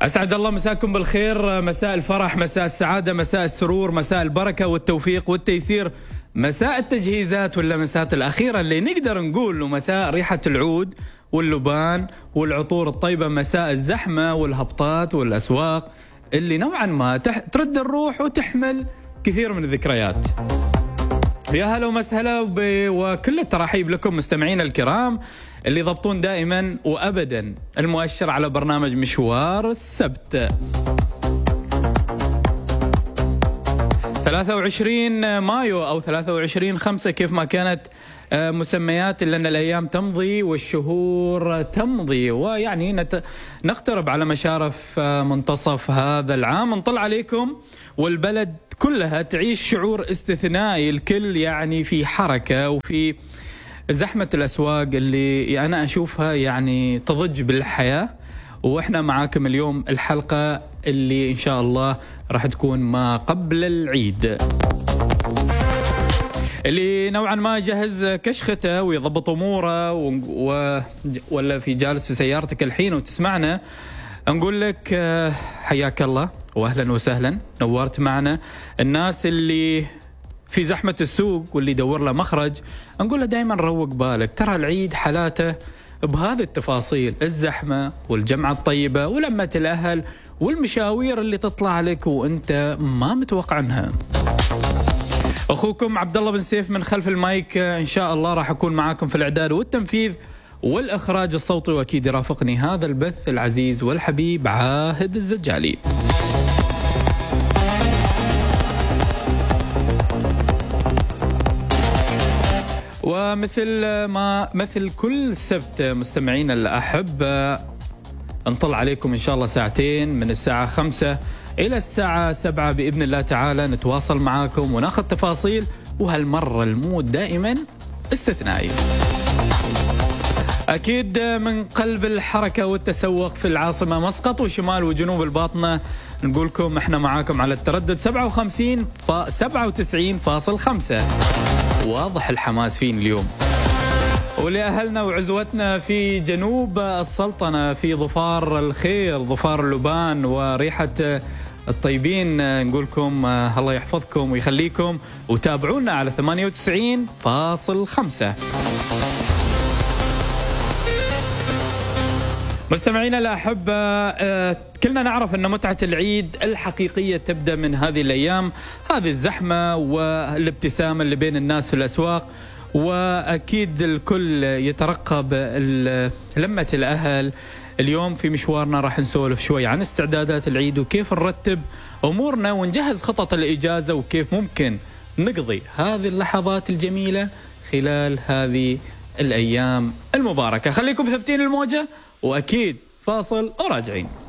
أسعد الله مساكم بالخير، مساء الفرح، مساء السعادة، مساء السرور، مساء البركة والتوفيق والتيسير، مساء التجهيزات واللمسات الأخيرة اللي نقدر نقول له مساء ريحة العود واللبان والعطور الطيبة، مساء الزحمة والهبطات والأسواق اللي نوعا ما ترد الروح وتحمل كثير من الذكريات. يا هلا ومسهلا وكل الترحيب لكم مستمعين الكرام اللي ضبطون دائما وأبدا المؤشر على برنامج مشوار السبت. 23 مايو أو 23/5 كيف ما كانت مسميات، لأن الأيام تمضي والشهور تمضي، ويعني نقترب على مشارف منتصف هذا العام. نطلع عليكم والبلد كلها تعيش شعور استثنائي، الكل يعني في حركة وفي زحمة الأسواق اللي أنا أشوفها يعني تضج بالحياة. وإحنا معاكم اليوم الحلقة اللي إن شاء الله راح تكون ما قبل العيد، اللي نوعا ما جهز كشخته ويضبط أموره ولا في جالس في سيارتك الحين وتسمعنا، نقول لك حياك الله وأهلا وسهلا، نورت معنا. الناس اللي في زحمة السوق واللي يدور له مخرج، نقول له دائما روق بالك، ترى العيد حالاته بهذه التفاصيل، الزحمة والجمعة الطيبة ولمة الأهل والمشاوير اللي تطلع لك وانت ما متوقع عنها. أخوكم عبد الله بن سيف من خلف المايك، إن شاء الله راح أكون معاكم في الإعداد والتنفيذ والإخراج الصوتي، وأكيد يرافقني هذا البث العزيز والحبيب عاهد الزجالي. ومثل كل سبت مستمعين الأحب، نطل عليكم إن شاء الله ساعتين من الساعة 5 إلى الساعة 7 بإذن الله تعالى، نتواصل معاكم وناخذ تفاصيل، وهالمرة المود دائما استثنائي. أكيد من قلب الحركة والتسوق في العاصمة مسقط وشمال وجنوب الباطنة، نقولكم احنا معاكم على التردد 97.5. واضح الحماس فين اليوم. ولأهلنا وعزوتنا في جنوب السلطنة، في ظفار الخير، ظفار اللبان وريحة الطيبين، نقولكم الله يحفظكم ويخليكم، وتابعونا على 98.5. مستمعينا الأحبة، كلنا نعرف أن متعة العيد الحقيقية تبدأ من هذه الأيام، هذه الزحمة والابتسامة اللي بين الناس في الأسواق، وأكيد الكل يترقب لمة الأهل. اليوم في مشوارنا راح نسولف شوي عن استعدادات العيد وكيف نرتب أمورنا ونجهز خطط الإجازة، وكيف ممكن نقضي هذه اللحظات الجميلة خلال هذه الأيام المباركة. خليكم ثابتين الموجة، وأكيد فاصل وراجعين.